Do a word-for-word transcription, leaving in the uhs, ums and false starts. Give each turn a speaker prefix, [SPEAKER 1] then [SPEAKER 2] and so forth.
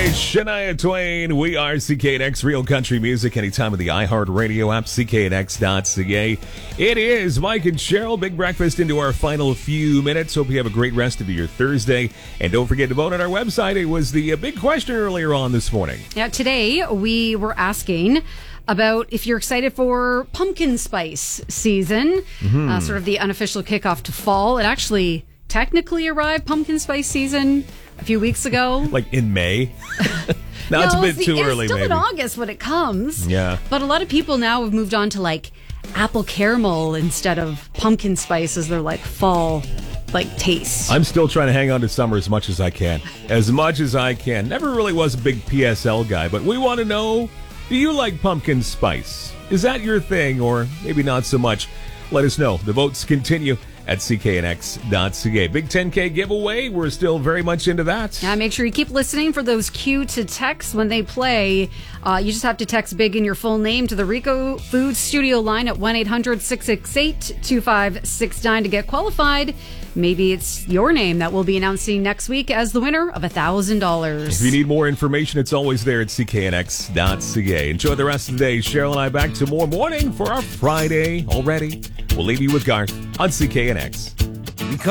[SPEAKER 1] Shania Twain. We are C K N X Real Country Music anytime with the iHeartRadio app, C K N X dot C A. It is Mike and Cheryl. Big breakfast into our final few minutes. Hope you have a great rest of your Thursday. And don't forget to vote on our website. It was the uh, big question earlier on this morning.
[SPEAKER 2] Yeah, today we were asking about if you're excited for pumpkin spice season, mm-hmm. uh, sort of the unofficial kickoff to fall. It actually technically arrived, pumpkin spice season, a few weeks ago.
[SPEAKER 1] Like in May? Now
[SPEAKER 2] no,
[SPEAKER 1] it's a bit
[SPEAKER 2] the,
[SPEAKER 1] too early,
[SPEAKER 2] it's still
[SPEAKER 1] maybe.
[SPEAKER 2] in August when it comes.
[SPEAKER 1] Yeah.
[SPEAKER 2] But a lot of people now have moved on to like apple caramel instead of pumpkin spice as their like fall like taste.
[SPEAKER 1] I'm still trying to hang on to summer as much as I can. As much as I can. Never really was a big P S L guy, but we want to know, do you like pumpkin spice? Is that your thing, or maybe not so much? Let us know. The votes continue at C K N X dot C A. Big ten K giveaway. We're still very much into that.
[SPEAKER 2] Yeah, make sure you keep listening for those cue to text when they play. Uh, you just have to text big in your full name to the Rico Foods studio line at one eight hundred six six eight two five six nine to get qualified. Maybe it's your name that we'll be announcing next week as the winner of one thousand dollars.
[SPEAKER 1] If you need more information, it's always there at C K N X dot C A. Enjoy the rest of the day. Cheryl and I back tomorrow morning for our Friday already. We'll leave you with Garth on C K N X.